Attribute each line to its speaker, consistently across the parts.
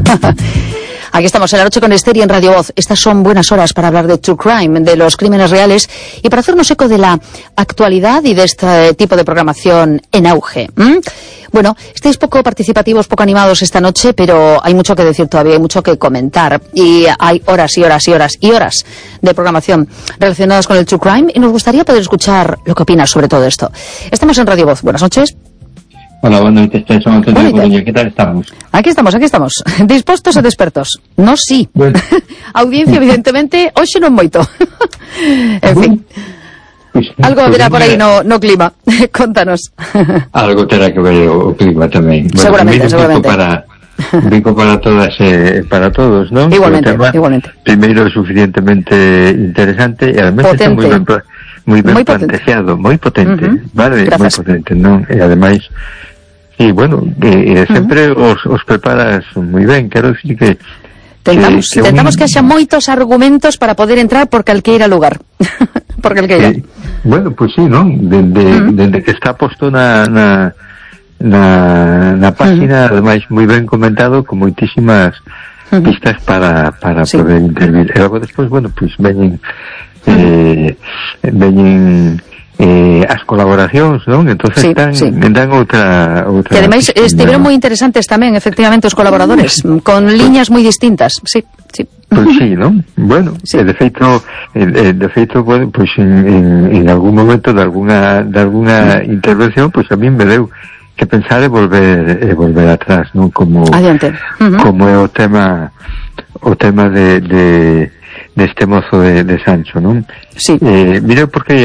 Speaker 1: Aquí estamos en La Noche con Esther y en Radio Voz. Estas son buenas horas para hablar de True Crime, de los crímenes reales y para hacernos eco de la actualidad y de este tipo de programación en auge. Bueno, estáis poco participativos, poco animados esta noche, pero hay mucho que decir todavía, hay mucho que comentar. Y hay horas y horas y horas y horas de programación relacionadas con el True Crime y nos gustaría poder escuchar lo que opinas sobre todo esto. Estamos en Radio Voz. Buenas noches.
Speaker 2: Hola, buenas noches, somos Antonio Coruña. ¿Qué tal estamos?
Speaker 1: Aquí estamos. Dispostos e despertos. No, sí. Bueno. Audiencia, evidentemente, hoxe non moito. En fin. Pues, algo verá por aí no clima. Contanos.
Speaker 2: Algo terá que ver o clima tamén. Bueno, seguramente. Rico para todas, para todos, ¿no?
Speaker 1: Igualmente.
Speaker 2: Primeiro, suficientemente interesante e además está moi ben planteado, moi potente, vale? Moi potente, non? E ademais e bueno, sempre os preparas moi ben, quero dicir que
Speaker 1: Tentamos que haxa moitos argumentos para poder entrar por calqueira lugar. Por calqueira.
Speaker 2: Bueno, pues sí, ¿no? Dende que está posto na página, ademais moi ben comentado, con moitísimas pistas para poder intervir. E logo despois, bueno, pues veñen as colaboracións, non? Entonces dan outra
Speaker 1: que ademais estiveron moi interesantes tamén, efectivamente, os colaboradores, con liñas moi distintas. Sí.
Speaker 2: Pois sí, non? Bueno, de feito, bueno, pois en algún momento de alguna intervención, pois a mí me deu que pensar e volver atrás, non? Como é o tema de este mozo de Sancho, non?
Speaker 1: Sí.
Speaker 2: Mira, porque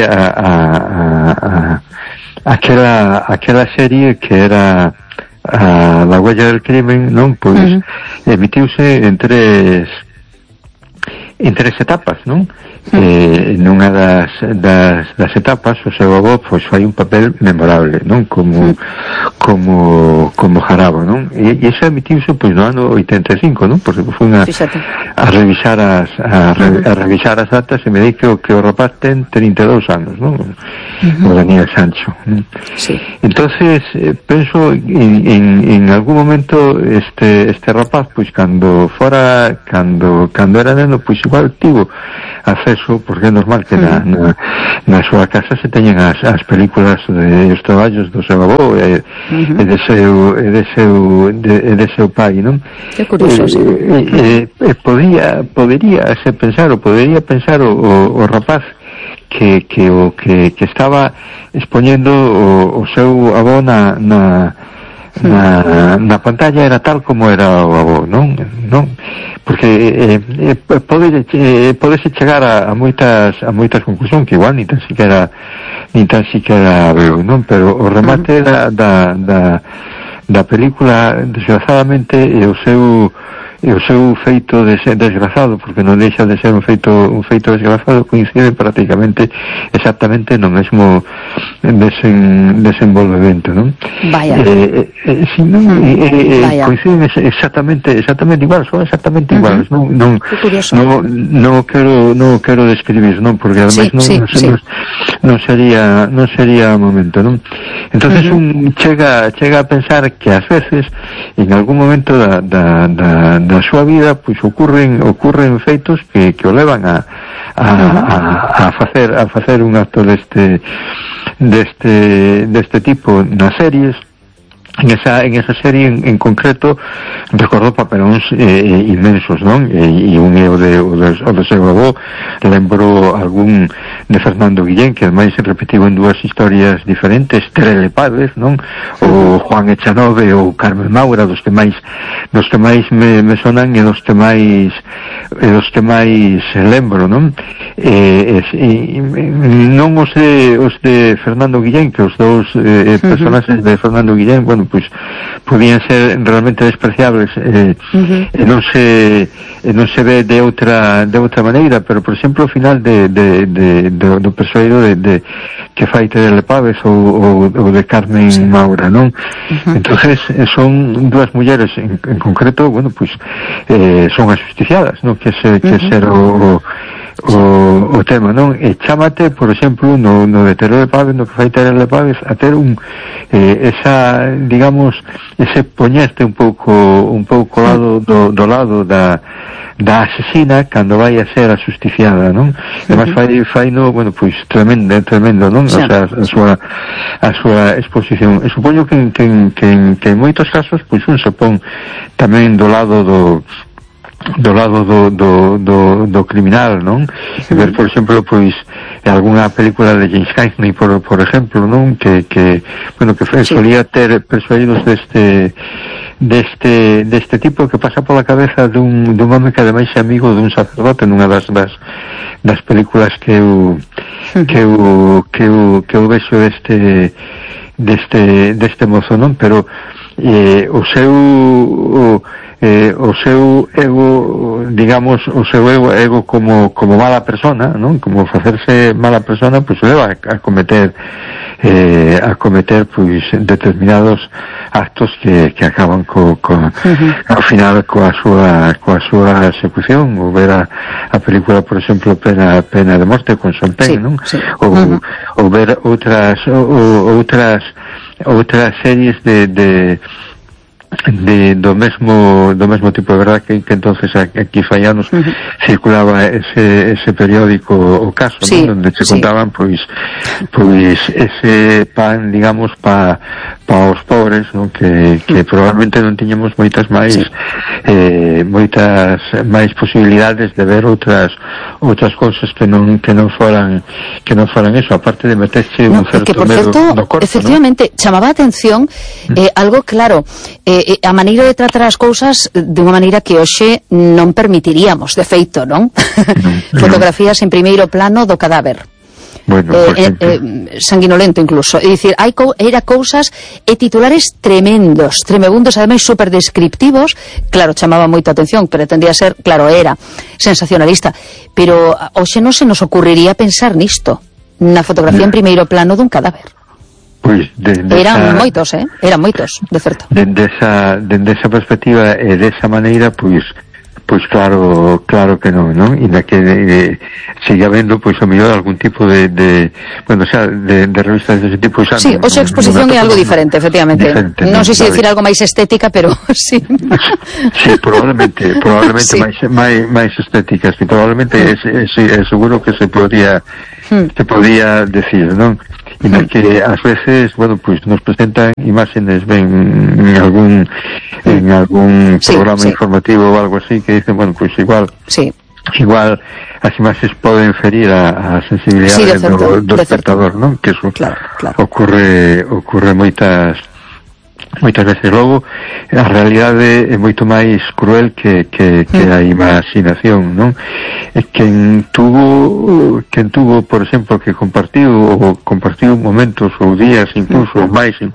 Speaker 2: aquela serie que era La huella del crimen, non? Pois emitiuse en tres etapas, non? Nunha das etapas o seu avó pois fai un papel memorable, non? Como Jarabo, non? E iso emitiuse pois no ano 85, non? Porque foi a revisar as datas e me di que o rapaz ten 32 anos, non? O Daniel Sancho.
Speaker 1: Sí.
Speaker 2: Entonces penso en algún momento este rapaz pois cando era neno pois igual tivo acceso, porque é normal que na súa casa se teñen as películas de os traballos do seu avó e de seu pai, non?
Speaker 1: Que curioso, sí.
Speaker 2: Podería pensar o rapaz que estaba expoñendo o seu avó na pantalla era tal como era o avó, non? Porque podese chegar a moitas conclusións que igual ni tan siquiera veo, non? Pero o remate da película, desgraciadamente, e o seu feito desgrazado, porque non deixa de ser un feito desgrazado, coincide prácticamente exactamente no mesmo desenvolvemento, non?
Speaker 1: Vaya.
Speaker 2: Coinciden exactamente igual, son exactamente iguales, non quero describir, non? Porque ademais non sería momento, non? Entonces un chega a pensar que ás veces en algún momento da súa vida pois ocurren feitos que o levan a facer un acto deste tipo nas series. En esa serie en concreto recordou papelóns inmensos, non? E un é o de seu avó, lembro algún de Fernando Guillén, que ademais se repetiu en dúas historias diferentes, Terele Pávez, non? O Juan Echanove ou Carmen Maura, dos que máis me sonan e dos que máis lembro, non? Non os de Fernando Guillén, que os dous personaxes de Fernando Guillén, bueno, pois podían ser realmente despreciables e non se ve de outra maneira, pero por exemplo o final do persoeiro de que fai Terele Pávez ou de Carmen Maura, non? Entonces son dúas mulleres en concreto, bueno, pois son as justiciadas, non? Que ser o tema, non? E chámate, por exemplo, no de Terror de Pávez, no que fai Terror de Pávez, a ter esa, digamos, ese poñerte un pouco do lado da asesina cando vai a ser a justiciada, non? Además fai no, bueno, pois tremendo, non? O sea, a súa exposición. E supoño que en moitos casos, pois un se pon tamén do lado do criminal, non? Ver, por exemplo, pois algunha película de James Cagney, por exemplo, non? Que solía ter persuadidos deste tipo que pasa pola cabeza dun home que ademais é amigo dun sacerdote nunha das películas que eu vexo deste mozo, non? Pero o seu ego, digamos, o seu ego como mala persona, non? Como facerse mala persona, pois leva a cometer pois determinados actos que acaban ao final coa súa execución. Ou ver a película, por exemplo, Pena de Morte con Sean Penn, non? Ou ver outras series do mesmo tipo. De verdad que entonces aquí fai anos circulaba ese periódico O Caso, ¿no? Donde se contaban pois ese pan, digamos, pa os pobres, ¿no? Que probablemente non tiñamos moitas máis posibilidades de ver outras cousas que non foran eso, aparte de meterse un certo medo no corpo.
Speaker 1: Efectivamente, ¿no? Chamaba a atención algo claro, a maneira de tratar as cousas de unha maneira que hoxe non permitiríamos, de feito, non? Fotografías en primeiro plano do cadáver.
Speaker 2: Bueno,
Speaker 1: sanguinolento incluso, é dicir, era cousas e titulares tremebundos, ademais super descriptivos. Claro, chamaba moito a atención, pretendía ser, claro, era sensacionalista, pero hoxe non se nos ocurriría pensar nisto, na fotografía en primeiro plano dun cadáver.
Speaker 2: Pois
Speaker 1: eran moitos, de certo.
Speaker 2: Dende esa perspectiva e desa maneira, pois claro que non? E na que sigue habendo, pois, o mellor algún tipo de revistas dese tipo.
Speaker 1: Sí, hoxe a exposición é algo diferente, efectivamente. Non sei se dicir algo máis estética, pero sí.
Speaker 2: Sí, probablemente sí. máis estéticas, e probablemente é seguro que se podía decir, non? E na que ás veces, bueno, pois nos presentan imágenes en algún programa informativo ou algo así, que dicen, bueno, pois igual as imaxes poden ferir a sensibilidade do espectador, non? Que eso ocurre moitas veces. Logo, a realidade é moito máis cruel que a imaginación, non? Quen tuvo, por exemplo, que compartiu momentos ou días, incluso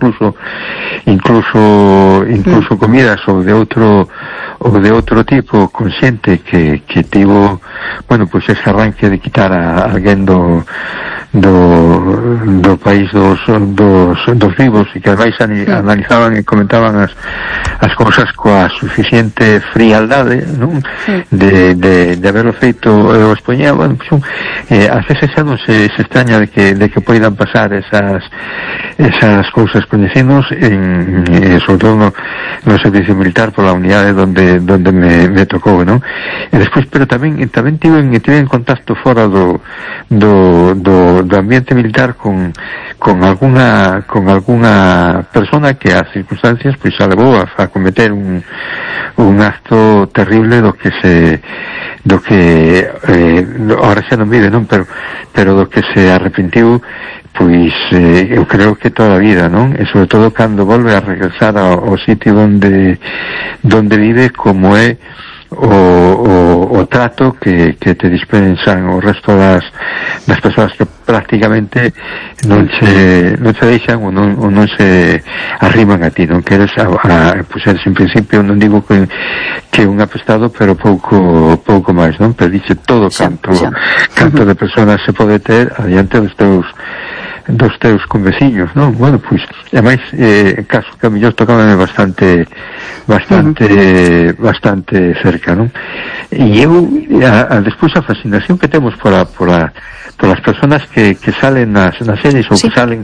Speaker 2: comidas ou de outro tipo, consciente que tivo, bueno, pois ese arranque de quitar a alguén do país dos vivos, e que ademais analizaban e comentaban as cousas coa suficiente frialdade, non? De haberlo feito o expoñía, bueno, pues, ás veces xa non se extraña de que poidan pasar esas cousas coñecidos sobre todo no servicio militar, pola unidade donde me tocou, non? E despois, pero tamén tiven contacto fora do ambiente militar con alguna persona que as circunstancias pois a levou a cometer un acto terrible do que ahora xa non vive, non? Pero do que se arrepentiu, pois eu creo que toda a vida, non? E sobre todo cando volve a regresar ao sitio donde vive, como é o trato que te dispensan o resto das persoas que prácticamente non se deixan ou non se arriman a ti, non queres pois en principio non digo que un apestado, pero pouco máis, non? Pero dice todo canto de persoas se pode ter adiante dos teus dos teus conveciños, non? Bueno, pois, ademais, caso que a mellor tocábame bastante cerca, non? E eu, despois a fascinación que temos por as personas que salen nas series ou que salen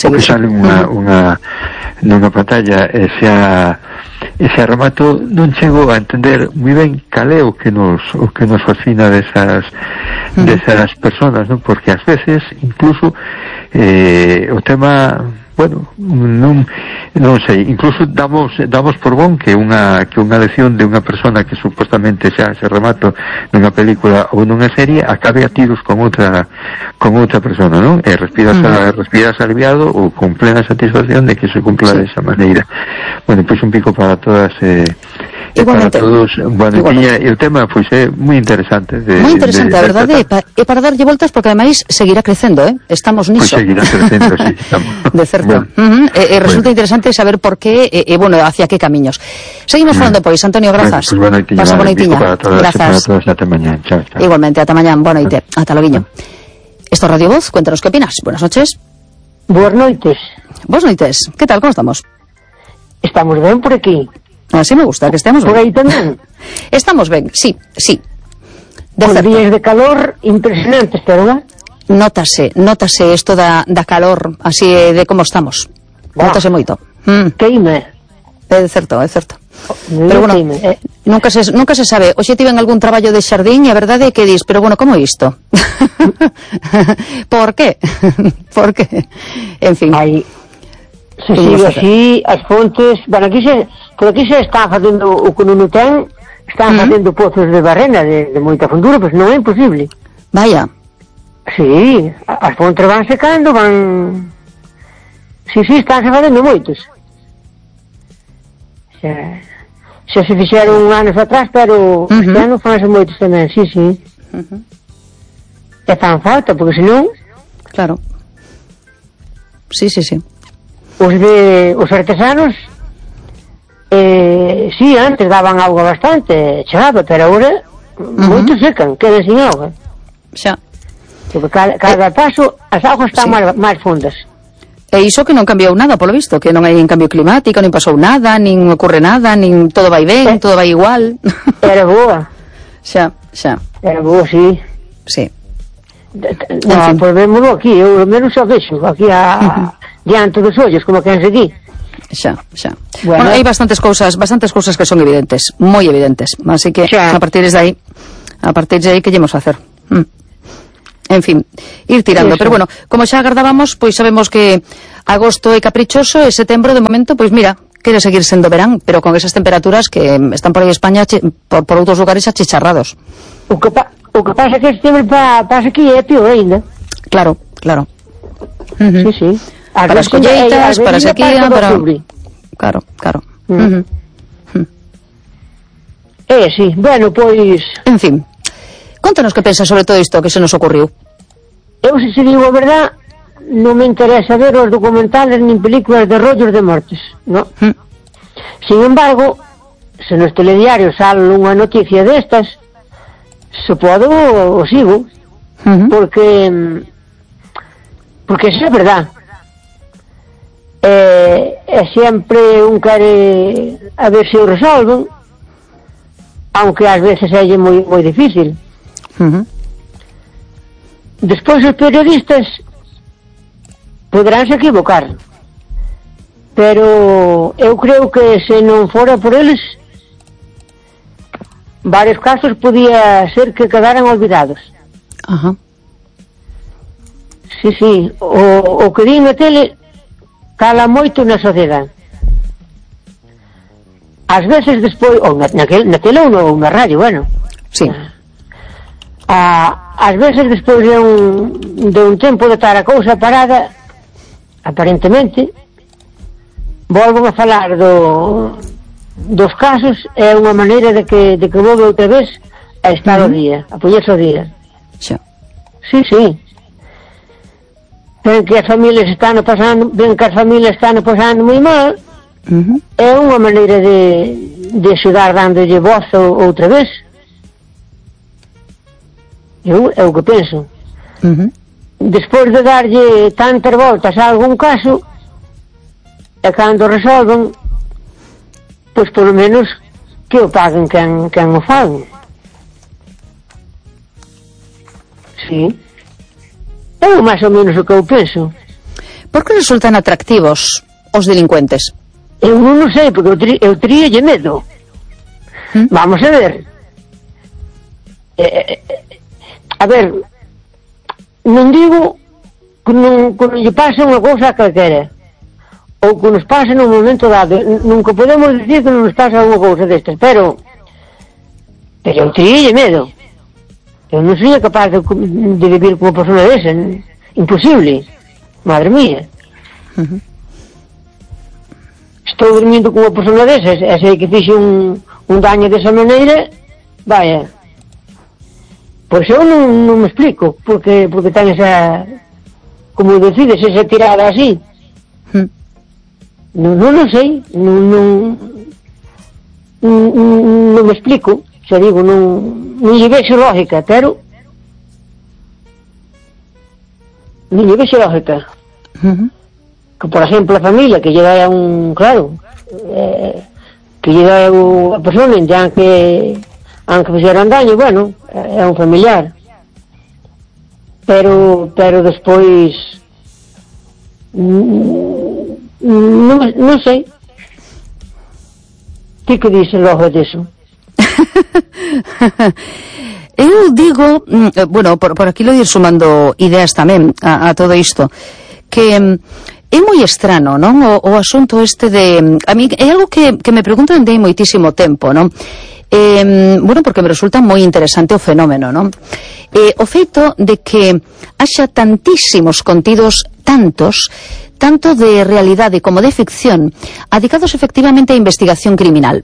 Speaker 2: nunha pantalla, ese remato non chego a entender moi ben cal é o que nos fascina desas personas, non? Porque ás veces incluso o tema, bueno, non sei, incluso damos por bon que unha lección de unha persona que supostamente xa se remato nunha película ou nunha serie acabe a tiros con outra persona, non? E respiras aliviado ou con plena satisfacción de que se cumpla desa maneira. Bueno, pois un pico para todas para todos. Bueno, e o tema pois é moi interesante.
Speaker 1: Moi interesante, a verdade, é para darlle voltas porque ademais seguirá crecendo, estamos niso.
Speaker 2: Pois seguirá crecendo, sí, estamos.
Speaker 1: De certo. Bueno. Resulta interesante saber por qué, bueno, hacia que camiños. Seguimos falando, pois, Antonio, grazas.
Speaker 2: Bueno, pues
Speaker 1: pasa boa noitiña.
Speaker 2: Grazas. Para todos, ata mañán. Chao, chao.
Speaker 1: Igualmente, ata mañán, boa noite. Ata loguiño. Esto es Radio Voz, cuéntanos qué opinas. Buenas noches.
Speaker 3: Boas noites.
Speaker 1: Boas noites. ¿Qué tal? ¿Cómo estamos?
Speaker 3: Estamos ben por aquí.
Speaker 1: Así me gusta, que estemos ben.
Speaker 3: Por aí tamén?
Speaker 1: Estamos ben, sí.
Speaker 3: Con días de calor impresionantes, verdad?
Speaker 1: Notase isto da calor, así de como estamos. Notase moito.
Speaker 3: Queime.
Speaker 1: É certo. Pero bueno, nunca se sabe. Hoxe tiven algún traballo de xardín e a verdade é que dis, pero bueno, como é isto? Por qué? En fin.
Speaker 3: Aí, se sigue así, as fontes... Bueno, por aquí se está facendo o que non ten, están facendo pozos de barrena de moita fundura, pois non é imposible.
Speaker 1: Vaya.
Speaker 3: Sí, as fontes van secando, van... Sí, están se facendo moitos. Xa se fixeron anos atrás, pero este ano fanse moitos tamén, sí. E fan falta, porque senón...
Speaker 1: Claro. Sí.
Speaker 3: Os artesanos, sí, antes daban auga bastante, chegaba, pero agora moitos secan, quedan sin auga.
Speaker 1: Xa.
Speaker 3: Porque cada paso as augas están máis fundas.
Speaker 1: E iso que non cambiou nada, polo visto, que non hai cambio climático, nin pasou nada, nin ocurre nada, nin todo vai ben, todo vai igual.
Speaker 3: Era boa.
Speaker 1: Xa.
Speaker 3: Era boa, sí.
Speaker 1: Sí.
Speaker 3: No, pois vémoslo aquí, eu menos xa vexo, aquí diante dos ollos, como que aquí.
Speaker 1: Xa. Bueno, hai bastantes cousas que son evidentes, moi evidentes, así que a partir de aí que llemos a hacer. En fin, ir tirando. Pero bueno, como xa agardábamos, pois sabemos que agosto é caprichoso e setembro, de momento, pois mira, quere seguir sendo verán, pero con esas temperaturas que están por aí España, por outros lugares achicharrados.
Speaker 3: O que pasa é que setembro pasa aquí é pior ainda.
Speaker 1: Claro.
Speaker 3: Sí.
Speaker 1: Para as colleitas, para a sequía, para... Claro.
Speaker 3: Sí, bueno, pois...
Speaker 1: En fin, contanos que pensas sobre todo isto que se nos ocurriu.
Speaker 3: Eu, se digo a verdad, non me interesa ver os documentales nin películas de rollos de mortes, non? Sin embargo, se nos telediarios sale unha noticia destas, se podo o sigo, porque xa é verdad. É sempre un quere a ver se o resolven, aunque ás veces é moi difícil. Despois os periodistas poderánse equivocar, pero eu creo que se non fora por eles, varios casos podía ser que quedaran olvidados. Sí, o que din na tele cala moito na sociedade. Ás veces despois, ou na tele ou na radio, bueno.
Speaker 1: Sí.
Speaker 3: Ás veces despois de un tempo de estar a cousa parada, aparentemente, volven a falar dos casos, é unha maneira de que volve outra vez a estar ao día, a poñerse ao día.
Speaker 1: Xa.
Speaker 3: Sí. Ven que as familias están pasando moi mal, é unha maneira de axudar dándolle voz outra vez. É o que penso. despois de darlle tantas voltas a algún caso, e cando resolven, pois polo menos que o paguen quen o fan. Sí. É máis ou menos o que eu penso.
Speaker 1: Por que resultan atractivos os delincuentes?
Speaker 3: Eu non sei, porque eu teríalle medo. Vamos a ver. A ver, non digo que non lle pase unha cousa a calquera, ou que nos pase nun momento dado. Nunca podemos dicir que non nos pasa unha cousa destas, pero eu teríalle medo. Eu non sería capaz de vivir como persona desa. Imposible. Madre mía. Estou dormindo como persona desa, e sei que fixe un daño desa maneira, vaya. Pois eu non me explico porque ten esa, como decides, esa tirada así. Non sei, non me explico, xa digo, non lle vexo lógica, pero non lle vexo lógica. Que, por exemplo, a familia que lle dá claro, que lle dá a persona, ya que fixeran daño, bueno, é un familiar, pero despois non sei. Ti que dices logo disso?
Speaker 1: Eu digo, bueno, por aquí lo ir sumando ideas tamén a todo isto, que é moi estrano, non? O asunto este de... A mí é algo que me pregunto dende hai moitísimo tempo, non? Bueno, porque me resulta moi interesante o fenómeno, non? O feito de que haxa tantísimos contidos, tanto de realidade como de ficción, adicados efectivamente a investigación criminal.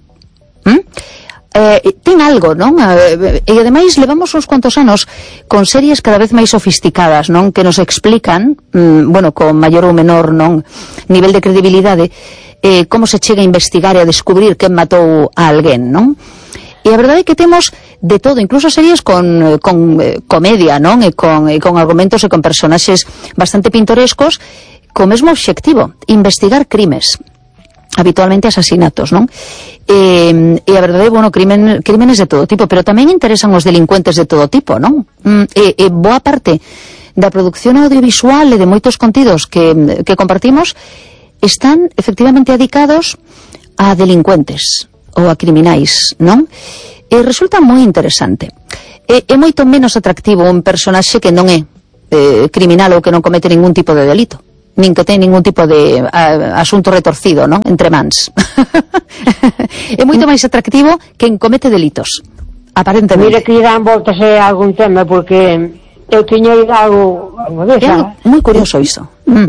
Speaker 1: Ten algo, non? E ademais levamos uns cuantos anos con series cada vez máis sofisticadas, non? Que nos explican, bueno, con maior ou menor, non, nivel de credibilidade, como se chega a investigar e a descubrir quen matou a alguén, non? E a verdade é que temos de todo, incluso series con comedia, non? E con argumentos e con personaxes bastante pintorescos, co mesmo obxectivo, investigar crimes, habitualmente asasinatos, non? E a verdade, bueno, crímenes de todo tipo, pero tamén interesan os delincuentes de todo tipo, non? E boa parte da producción audiovisual e de moitos contidos que compartimos están efectivamente dedicados a delincuentes ou a criminais, non? E resulta moi interesante. É moito menos atractivo un personaxe que non é criminal ou que non comete ningún tipo de delito, nin que ten ningún tipo de asunto retorcido, non? Entre mans. É moito máis atractivo quen comete delitos, aparentemente.
Speaker 3: Mira que lle dan voltas a algún tema, porque eu tiña ido algo
Speaker 1: desa. É moi curioso iso.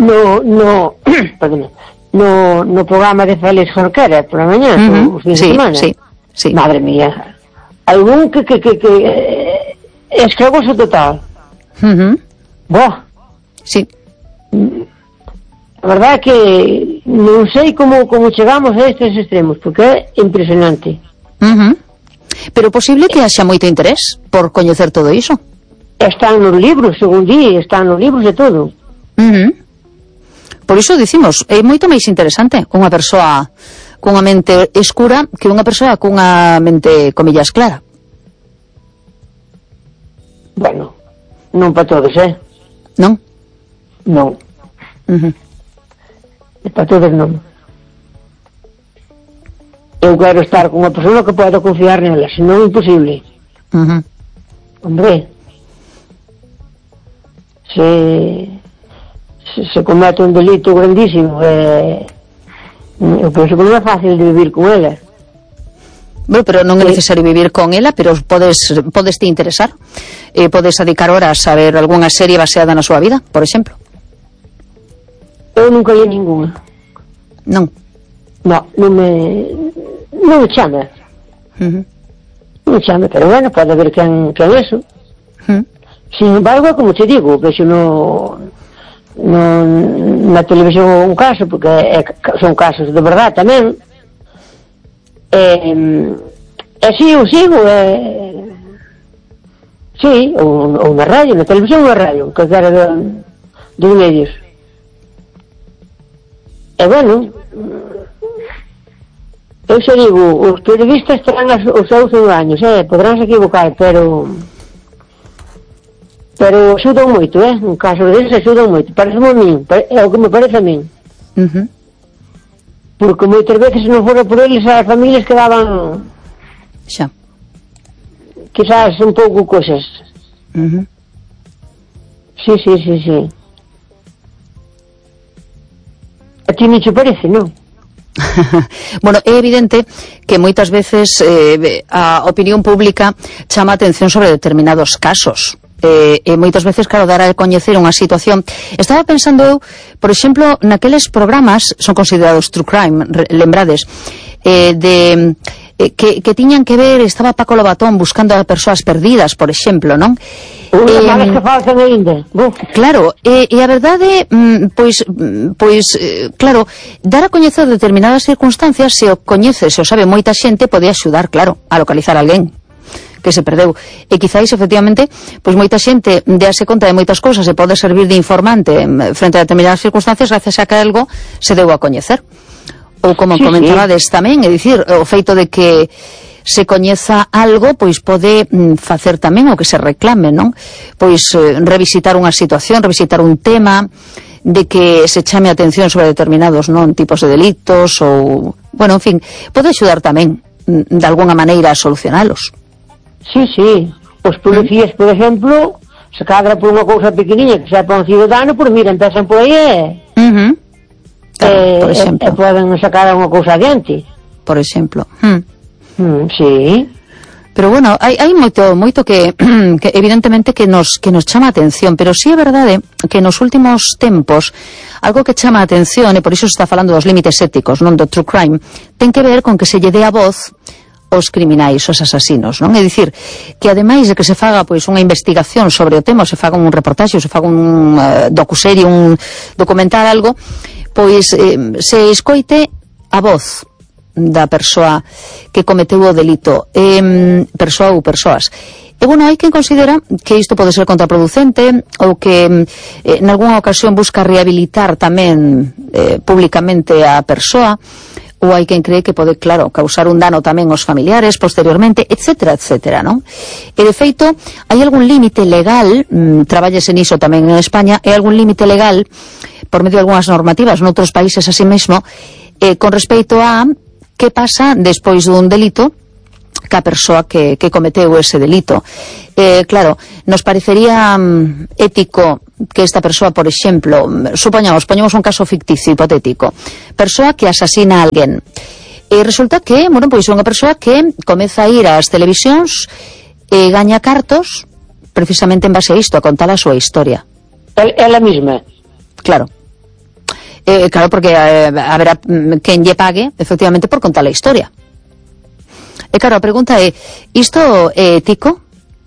Speaker 3: No programa de Félix Jorquera por a mañá, o fin de semana.
Speaker 1: Sí.
Speaker 3: Madre mía. Algún que escragoso total. Boa.
Speaker 1: Sí.
Speaker 3: A verdade é que non sei como chegamos a estes extremos, porque é impresionante.
Speaker 1: Pero posible que haxa moito interés por coñecer todo iso.
Speaker 3: Están nos libros, según di, están nos libros de todo.
Speaker 1: Por iso dicimos, é moito máis interesante unha persoa cunha mente escura que unha persoa cunha mente, comillas, clara.
Speaker 3: Bueno, non para todos,
Speaker 1: Non?
Speaker 3: Non. Para todos non. Eu quero estar con unha persona que poda confiar nela, senón imposible. Hombre, se comete un delito grandísimo, eu penso que non é fácil de vivir con ela.
Speaker 1: Bueno, pero non é necesario vivir con ela, pero podes te interesar, podes dedicar horas a ver algunha serie baseada na súa vida, por exemplo.
Speaker 3: Eu nunca li ninguna.
Speaker 1: Non
Speaker 3: me chama. Non me chama, pero bueno, pode haber quen eso. Sin embargo, como te digo, vexo na televisión un caso, porque son casos de verdad tamén, e si eu sigo, Sí, ou na radio, na televisión ou na radio, que era dos medios. E bueno, eu se digo, os periodistas terán os seus engaños, podrán se equivocar, pero axudan moito, no caso deles axudan moito, parece-me a min, é o que me parece a min. Porque moitas veces se non fora por eles as familias quedaban
Speaker 1: xa
Speaker 3: quizás un pouco cosas. Sí. A ti non che parece, non?
Speaker 1: Bueno, é evidente que moitas veces a opinión pública chama a atención sobre determinados casos. E moitas veces, claro, dar a coñecer unha situación. Estaba pensando eu, por exemplo, naqueles programas, son considerados true crime, lembrades, que tiñan que ver, estaba Paco Lobatón buscando a persoas perdidas, por exemplo, non?
Speaker 3: Malas que faltan ainda.
Speaker 1: Claro, e a verdade, pois, claro, dar a coñecer determinadas circunstancias, se o coñece, se o sabe moita xente, pode axudar, claro, a localizar a alguén que se perdeu. E quizáis, efectivamente, pois moita xente déase conta de moitas cousas e pode servir de informante frente a determinadas circunstancias gracias a que algo se deu a coñecer. Ou como comentabades tamén, é dicir, o feito de que se coñeza algo, pois pode facer tamén o que se reclame, non? Pois revisitar unha situación, revisitar un tema, de que se chame atención sobre determinados tipos de delitos ou, bueno, en fin, pode axudar tamén de alguna maneira a solucionalos.
Speaker 3: Sí. Os policías, por exemplo, se cadra por unha cousa pequeniña que sepa un cidadano, pois mira, empezan por aí
Speaker 1: por exemplo.
Speaker 3: E poden sacar unha cousa adiante.
Speaker 1: Por exemplo.
Speaker 3: Sí.
Speaker 1: Pero bueno, hai moito que evidentemente que nos chama a atención, pero sí é verdade que nos últimos tempos algo que chama a atención, e por iso se está falando dos límites éticos, non do true crime, ten que ver con que se lle dé a voz os criminais, os asasinos, non? É dicir, que ademais de que se faga pois unha investigación sobre o tema, se faga un reportaxe, se faga un docuserie, un documental, algo, pois se escoite a voz da persoa que cometeu o delito, persoa ou persoas. E bueno, hai quen considera que isto pode ser contraproducente ou que en algunha ocasión busca rehabilitar tamén públicamente a persoa, ou hai quen cree que pode, claro, causar un dano tamén aos familiares posteriormente, etcétera, non? E de feito, hai algún límite legal, traballese niso tamén en España, hai algún límite legal por medio de algunhas normativas noutros países así mesmo, con respecto a que pasa despois dun delito ca persoa que cometeu ese delito. Claro, nos parecería ético que esta persoa, por exemplo, poñamos un caso ficticio, hipotético, persoa que asasina a alguén, e resulta que, bueno, pois é unha persoa que comeza a ir ás televisións e gaña cartos precisamente en base a isto, a contar a súa historia.
Speaker 3: Ela mesma.
Speaker 1: Claro. Claro, porque haberá quen lle pague efectivamente por contar a historia. E claro, a pregunta é, isto é ético?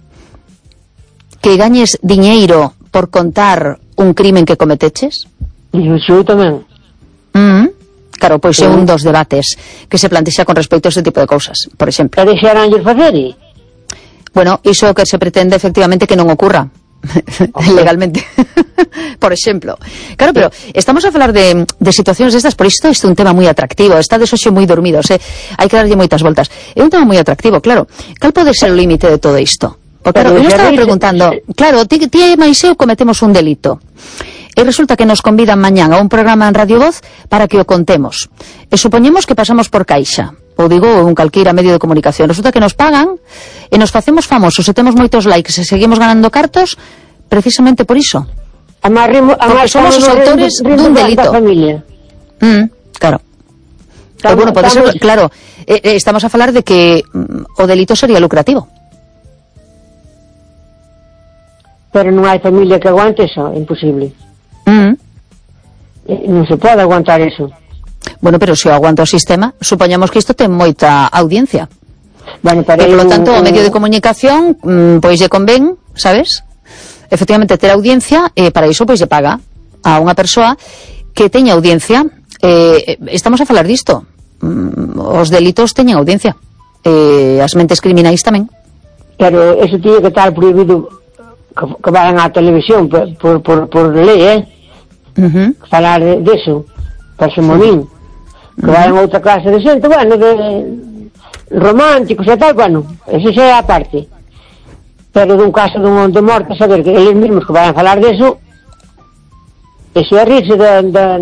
Speaker 1: Que gañes diñeiro por contar un crimen que cometeches?
Speaker 3: Eu tamén.
Speaker 1: Claro, pois é un dos debates que se plantexa con respecto a ese tipo de cousas, por exemplo.
Speaker 3: Pero deixaranlle facer?
Speaker 1: Bueno, iso é o que se pretende efectivamente que non ocurra legalmente. Por exemplo. Claro, pero estamos a falar de situacións destas, por isto é un tema moi atractivo, está de soxo moi dormidos, hai que darlle moitas voltas. É un tema moi atractivo, claro. Cal pode ser o límite de todo isto? Porque claro, eu estaba preguntando, claro, ti e máis eu cometemos un delito. E resulta que nos convidan mañán a un programa en Radio Voz para que o contemos. E supoñemos que pasamos por Caixa, ou digo, un calqueira medio de comunicación. Resulta que nos pagan e nos facemos famosos e temos moitos likes e seguimos ganando cartos precisamente por iso. Porque somos os autores dun delito. Claro. Pero bueno, pode ser, claro, estamos a falar de que o delito sería lucrativo.
Speaker 3: Pero non hai familia que aguante eso, é imposible. Non se pode aguantar eso.
Speaker 1: Bueno, pero se o aguanta o sistema, supoñamos que isto ten moita audiencia.
Speaker 3: Bueno,
Speaker 1: e, polo tanto, o medio de comunicación, pois lle convén, sabes? Efectivamente, ter audiencia, e para iso, pois lle paga a unha persoa que teña audiencia. Estamos a falar disto. Os delitos teñen audiencia. As mentes criminais tamén.
Speaker 3: Pero eso tiene que estar prohibido que vayan á televisión por lei, falar deso, pasemonín, que vayan a outra clase de xente, bueno, de románticos e tal, bueno, eso xa é a parte. Pero dun caso de morte, saber que eles mesmos que vayan a falar deso, eso é rirse da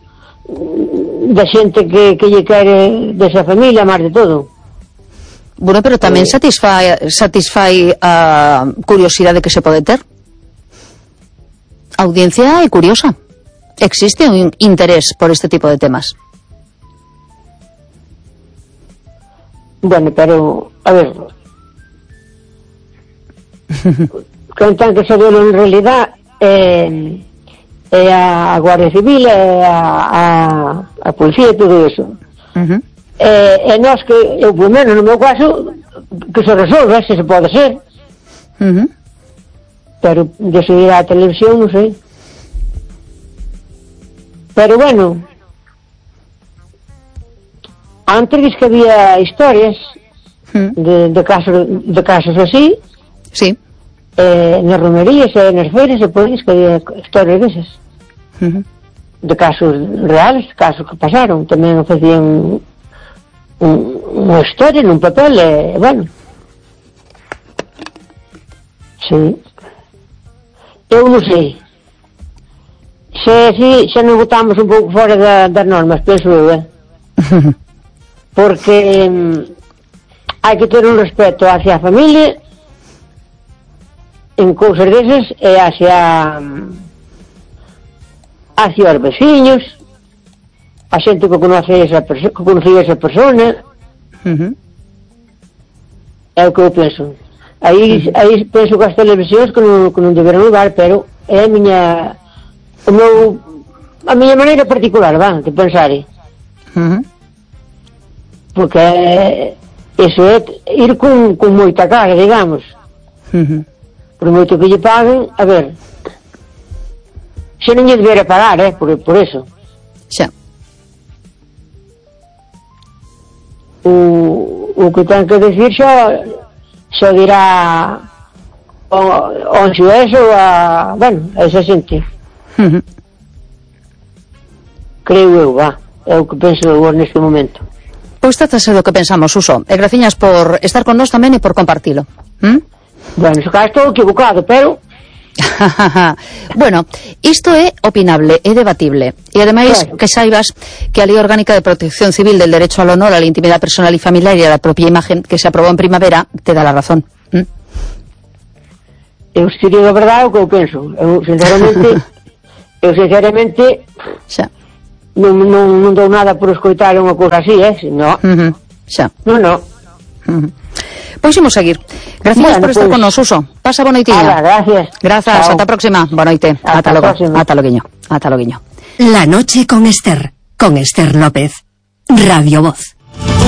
Speaker 3: xente que lle quere desa familia, máis de todo.
Speaker 1: Bueno, pero tamén satisfai a curiosidade que se pode ter. A audiencia é curiosa. Existe un interés por este tipo de temas.
Speaker 3: Bueno, pero, a ver, quen ten que saberlo en realidad é a Guardia Civil, é a Policía e todo eso. E nós que, eu por menos no meu caso, que se resolve, se pode ser. Pero de seguir a televisión, non sei. Pero bueno, antes diz que había historias de casos así.
Speaker 1: Sí.
Speaker 3: Nas romerías e nas feiras, e pois que había historias desas. De casos reales, casos que pasaron. Tamén facían unha historia nun papel, bueno. Sí. Eu non sei. Se non botamos un pouco fora das normas, penso eu, porque hai que ter un respeto hacia a familia en cousas desas e hacia os veciños, a xente que conocía esa persona. É o que eu penso. Aí penso que as televisións que non deberan lugar, pero é a miña maneira particular, de pensar. Porque eso é ir con moita cara, digamos. Por moito que lle paguen, a ver, se non lle debera pagar, por eso.
Speaker 1: Xa.
Speaker 3: O que ten que decir xa dirá o xuez ou a esa xente. Creo eu, é o que penso eu neste momento.
Speaker 1: Pois trátase do que pensamos, Suso, e graciñas por estar con nós tamén e por compartilo.
Speaker 3: Bueno, se cá estou equivocado, pero
Speaker 1: bueno, isto é opinable, é debatible. E ademais, claro, que saibas que a Lei Orgánica de Protección Civil del Derecho al Honor, a la Intimidad Personal y Familiar y a la propia imagen, que se aprobou en primavera, te dá la razón.
Speaker 3: Eu diría a verdade o que eu penso. Eu sinceramente
Speaker 1: xa.
Speaker 3: Non dou nada por escoitar unha cousa así, no.
Speaker 1: Xa.
Speaker 3: No.
Speaker 1: Pois imos seguir. Gracias por estar con nos, Suso. Pasa boa noitiña.
Speaker 3: Gracias.
Speaker 1: Ata a próxima. Boa noite. Ata logo.
Speaker 4: La noche con Esther López. Radio Voz.